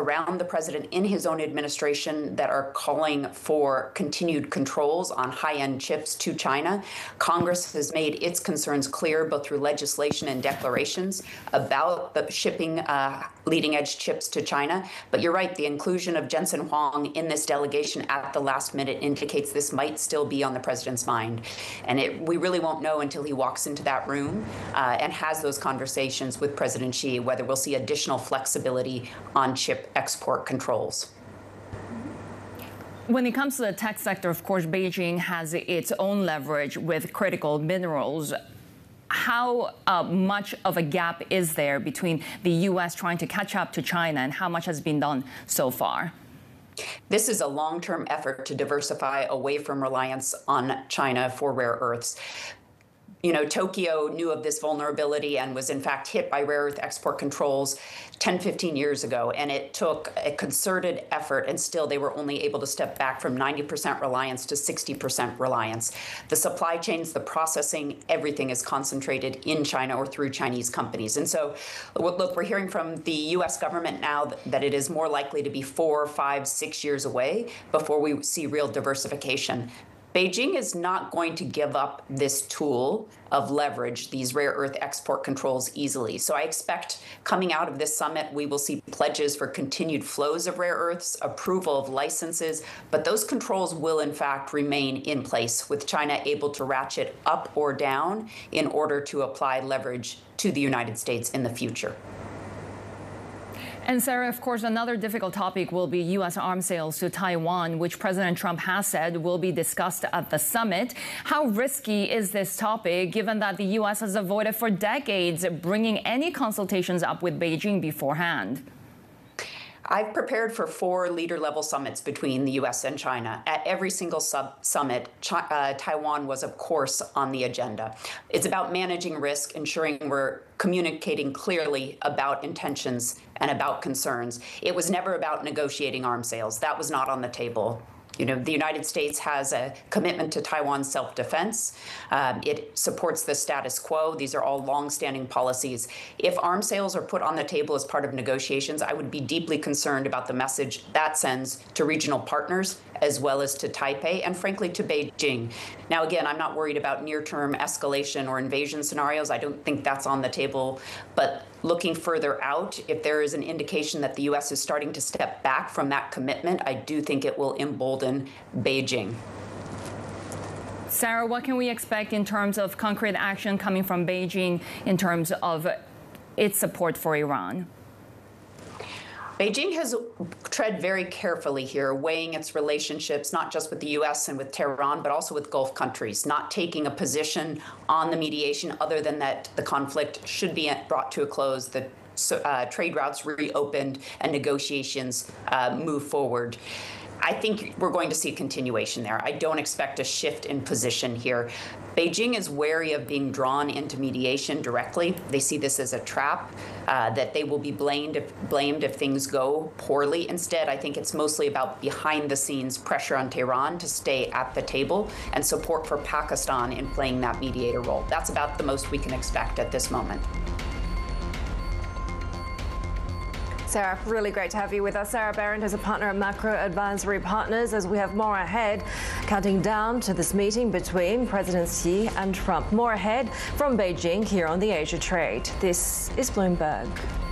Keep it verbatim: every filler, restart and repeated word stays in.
around the president in his own administration that are calling for continued controls on high-end chips to China. Congress has made its concerns clear, both through legislation and declarations, about the shipping uh, leading-edge chips to China. But you're right, the inclusion of Jensen Huang in this delegation at the last minute indicates this might still be on the president's mind. And it, we really won't know until he walks into that room uh, and has those conversations with President Xi, whether we'll see additional flexibility on chip export controls. When it comes to the tech sector, of course, Beijing has its own leverage with critical minerals. How uh, much of a gap is there between the U S trying to catch up to China, and how much has been done so far? This is a long-term effort to diversify away from reliance on China for rare earths. You know, Tokyo knew of this vulnerability and was in fact hit by rare earth export controls ten, fifteen years ago. And it took a concerted effort, and still they were only able to step back from ninety percent reliance to sixty percent reliance. The supply chains, the processing, everything is concentrated in China or through Chinese companies. And so, look, we're hearing from the U S government now that it is more likely to be four, five, six years away before we see real diversification. Beijing is not going to give up this tool of leverage, these rare earth export controls, easily. So I expect coming out of this summit, we will see pledges for continued flows of rare earths, approval of licenses, but those controls will in fact remain in place, with China able to ratchet up or down in order to apply leverage to the United States in the future. And Sarah, of course, another difficult topic will be U S arms sales to Taiwan, which President Trump has said will be discussed at the summit. How risky is this topic, given that the U S has avoided for decades bringing any consultations up with Beijing beforehand? I've prepared for four leader-level summits between the U S and China. At every single sub summit, Chi uh, Taiwan was, of course, on the agenda. It's about managing risk, ensuring we're communicating clearly about intentions and about concerns. It was never about negotiating arms sales. That was not on the table. You know, the United States has a commitment to Taiwan's self-defense. Um, it supports the status quo. These are all long-standing policies. If arms sales are put on the table as part of negotiations, I would be deeply concerned about the message that sends to regional partners, as well as to Taipei, and frankly to Beijing. Now, again, I'm not worried about near-term escalation or invasion scenarios. I don't think that's on the table. But looking further out, if there is an indication that the U S is starting to step back from that commitment, I do think it will embolden Beijing. Sarah, what can we expect in terms of concrete action coming from Beijing in terms of its support for Iran? Beijing has tread very carefully here, weighing its relationships not just with the U S and with Tehran, but also with Gulf countries, not taking a position on the mediation other than that the conflict should be brought to a close, the uh, trade routes reopened, and negotiations uh, move forward. I think we're going to see a continuation there. I don't expect a shift in position here. Beijing is wary of being drawn into mediation directly. They see this as a trap, uh, that they will be blamed if, blamed if things go poorly. Instead, I think it's mostly about behind-the-scenes pressure on Tehran to stay at the table and support for Pakistan in playing that mediator role. That's about the most we can expect at this moment. Sarah, really great to have you with us. Sarah Berendt is a partner at Macro Advisory Partners, as we have more ahead, counting down to this meeting between President Xi and Trump. More ahead from Beijing here on the Asia Trade. This is Bloomberg.